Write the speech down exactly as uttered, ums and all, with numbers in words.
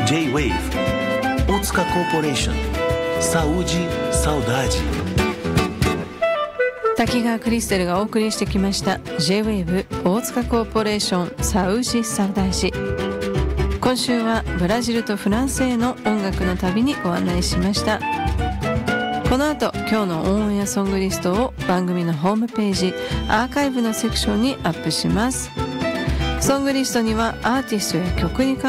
J-Wave 大塚コーポレーションSaúde Saudade。 滝川クリステルがお送りしてきました J-Wave 大塚コーポレーションSaúde Saudade。今週はブラジルとフランスへの音楽の旅にご案内しました。この後今日のオンエアソングリストを番組のホームページアーカイブのセクションにアップします。ソングリストにはアーティストや曲に関